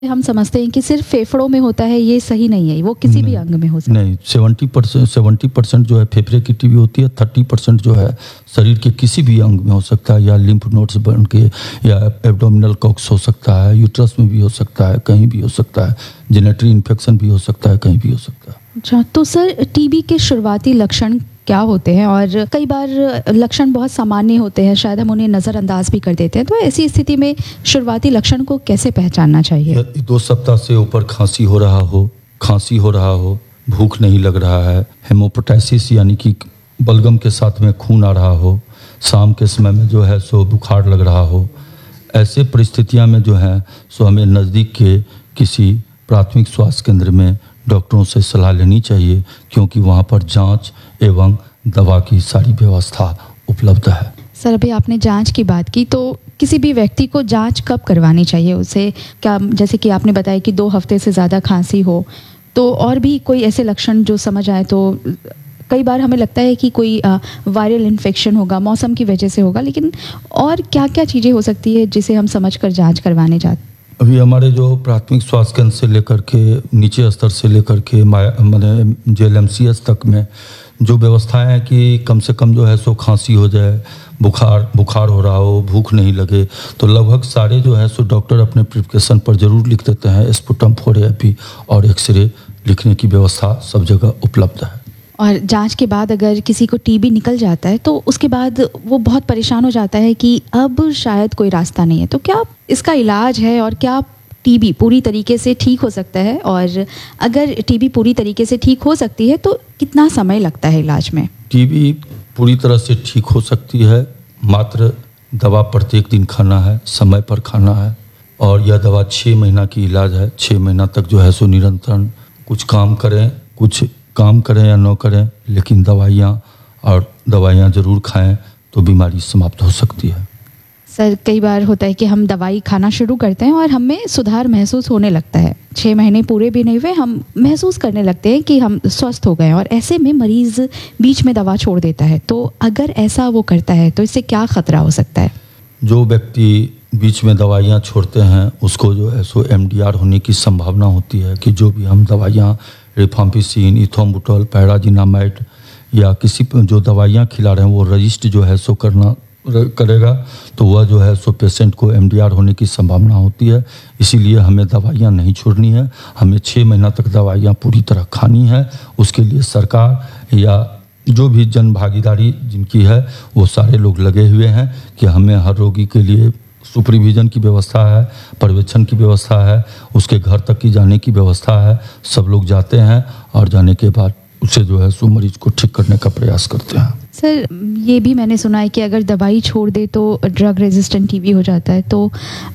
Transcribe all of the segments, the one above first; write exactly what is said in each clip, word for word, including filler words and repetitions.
हम समझते हैं कि सिर्फ फेफड़ों में होता है, ये सही नहीं है, वो किसी भी अंग में हो सकता है। नहीं, सेवेंटी परसेंट सेवेंटी परसेंट जो है फेफड़े की टीबी होती है, थर्टी परसेंट जो है शरीर के किसी भी अंग में हो सकता है, या लिम्फ नोड्स बन के, या एब्डोमिनल कॉक्स हो सकता है, यूट्रस में भी हो सकता है, कहीं भी हो सकता है, जेनेटरी इन्फेक्शन भी हो सकता है, कहीं भी हो सकता है। अच्छा, तो सर टीबी के शुरुआती लक्षण क्या होते हैं? और कई बार लक्षण बहुत सामान्य होते हैं, शायद हम उन्हें नज़रअंदाज भी कर देते हैं, तो ऐसी स्थिति में शुरुआती लक्षण को कैसे पहचानना चाहिए? दो सप्ताह से ऊपर खांसी हो रहा हो, खांसी हो रहा हो, भूख नहीं लग रहा है, हेमोपोटाइसिस यानी कि बलगम के साथ में खून आ रहा हो, शाम के समय में जो है सो बुखार लग रहा हो, ऐसे परिस्थितियां में जो है सो हमें नज़दीक के किसी प्राथमिक स्वास्थ्य केंद्र में डॉक्टरों से सलाह लेनी चाहिए, क्योंकि वहाँ पर जांच एवं दवा की सारी व्यवस्था उपलब्ध है। सर, अभी आपने जांच की बात की, तो किसी भी व्यक्ति को जांच कब करवानी चाहिए? उसे क्या, जैसे कि आपने बताया कि दो हफ्ते से ज़्यादा खांसी हो, तो और भी कोई ऐसे लक्षण जो समझ आए, तो कई बार हमें लगता है कि कोई वायरल इन्फेक्शन होगा, मौसम की वजह से होगा, लेकिन और क्या क्या चीज़ें हो सकती है जिसे हम समझकर जांच करवाने जाते? अभी हमारे जो प्राथमिक स्वास्थ्य केंद्र से लेकर के नीचे स्तर से लेकर के मैंने J L M C S तक में जो व्यवस्थाएं हैं कि कम से कम जो है सो खांसी हो जाए, बुखार बुखार हो रहा हो, भूख नहीं लगे, तो लगभग सारे जो है सो डॉक्टर अपने प्रिस्क्रिप्शन पर जरूर लिख देते हैं। स्पुटम फोर एपी और एक्सरे लिखने की व्यवस्था सब जगह उपलब्ध है। और जांच के बाद अगर किसी को टीबी निकल जाता है, तो उसके बाद वो बहुत परेशान हो जाता है कि अब शायद कोई रास्ता नहीं है, तो क्या इसका इलाज है? और क्या टीबी पूरी तरीके से ठीक हो सकता है? और अगर टीबी पूरी तरीके से ठीक हो सकती है तो कितना समय लगता है इलाज में? टीबी पूरी तरह से ठीक हो सकती है, मात्र दवा प्रत्येक दिन खाना है, समय पर खाना है, और यह दवा छः महीना की इलाज है। छः महीना तक जो है सो निरंतर कुछ काम करें, कुछ काम करें या न करें, लेकिन दवाइयाँ और दवाइयाँ ज़रूर खाएं तो बीमारी समाप्त हो सकती है। सर, कई बार होता है कि हम दवाई खाना शुरू करते हैं और हमें सुधार महसूस होने लगता है, छः महीने पूरे भी नहीं हुए, हम महसूस करने लगते हैं कि हम स्वस्थ हो गए, और ऐसे में मरीज़ बीच में दवा छोड़ देता है, तो अगर ऐसा वो करता है तो इससे क्या खतरा हो सकता है? जो व्यक्ति बीच में दवाइयाँ छोड़ते हैं उसको जो है सो एम डी आर होने की संभावना होती है, कि जो भी हम दवाइयाँ रिफाम्पिसिन, इथोम्बुटोल, पैराजिनामाइड या किसी जो दवाइयाँ खिला रहे हैं वो रजिस्टर जो है सो करना करेगा, तो वह जो है सो पेशेंट को एम डी आर होने की संभावना होती है। इसीलिए हमें दवाइयाँ नहीं छोड़नी है, हमें छः महीना तक दवाइयाँ पूरी तरह खानी है। उसके लिए सरकार या जो भी जन भागीदारी जिनकी है वो सारे लोग लगे हुए हैं कि हमें हर रोगी के लिए सुपरविजन की व्यवस्था है, पर्यवेक्षण की व्यवस्था है, उसके घर तक की जाने की व्यवस्था है। सब लोग जाते हैं और जाने के बाद उसे जो है सो मरीज को ठीक करने का प्रयास करते हैं। सर, ये भी मैंने सुना है कि अगर दवाई छोड़ दे तो ड्रग रेजिस्टेंट टीबी हो जाता है, तो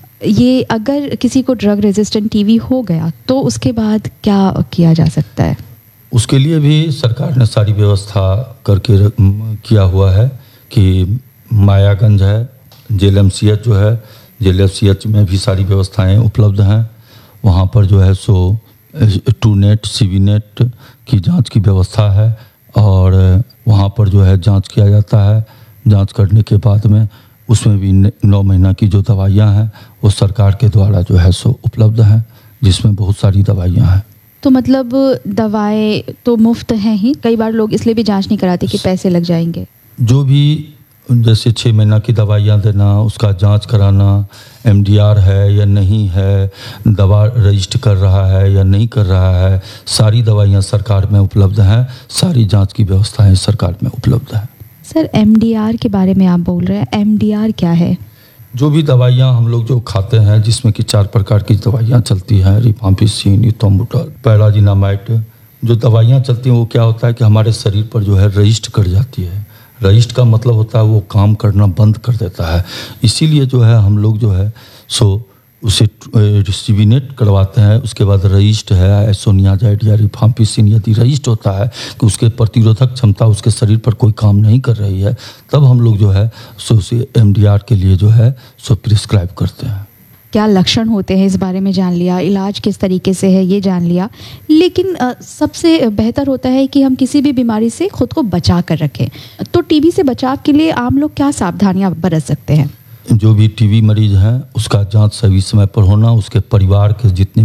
ये अगर किसी को ड्रग रेजिस्टेंट टीबी हो गया तो उसके बाद क्या किया जा सकता है? उसके लिए भी सरकार ने सारी व्यवस्था करके किया हुआ है कि मायागंज है, J L M C H जो है, J L F C H में भी सारी व्यवस्थाएं उपलब्ध हैं। वहाँ पर जो है सो to net C V net की जांच की व्यवस्था है, और वहाँ पर जो है जांच किया जाता है। जांच करने के बाद में उसमें भी नौ महीना की जो दवाइयाँ हैं वो सरकार के द्वारा जो है सो उपलब्ध हैं, जिसमें बहुत सारी दवाइयाँ हैं। तो मतलब दवाएं तो मुफ्त हैं ही, कई बार लोग इसलिए भी जांच नहीं कराते कि पैसे लग जाएंगे। जो भी जैसे छः महीना की दवाइयाँ देना, उसका जांच कराना, एम डी आर है या नहीं है, दवा रजिस्टर कर रहा है या नहीं कर रहा है, सारी दवाइयाँ सरकार में उपलब्ध हैं, सारी जांच की व्यवस्थाएं सरकार में उपलब्ध हैं। सर, एम डी आर के बारे में आप बोल रहे हैं, एम डी आर क्या है? जो भी दवाइयाँ हम लोग जो खाते हैं, जिसमें कि चार प्रकार की दवाइयाँ चलती हैं, रिफाम्पिसिन, इथोम्बुटोल, पैराजिनामाइड, जो दवाइयाँ चलती हैं वो क्या होता है कि हमारे शरीर पर जो है रजिस्टर कर जाती है। रजिस्टर का मतलब होता है वो काम करना बंद कर देता है। इसीलिए जो है हम लोग जो है सो उसे रिसीविनेट करवाते हैं। उसके बाद रजिस्टर है आइसोनियाजाइड या रिफाम्पिसिन, यदि रजिस्टर होता है कि उसके प्रतिरोधक क्षमता उसके शरीर पर कोई काम नहीं कर रही है, तब हम लोग जो है सो उसे एम डी आर के लिए जो है सो प्रिस्क्राइब करते हैं। क्या लक्षण होते हैं इस बारे में जान लिया, इलाज किस तरीके से है ये जान लिया, लेकिन आ, सबसे बेहतर होता है कि हम किसी भी बीमारी से खुद को बचा कर रखें। तो टीबी से बचाव के लिए आम लोग क्या सावधानियां बरत सकते हैं? जो भी टीबी मरीज हैं उसका जांच सही समय पर होना, उसके परिवार के जितने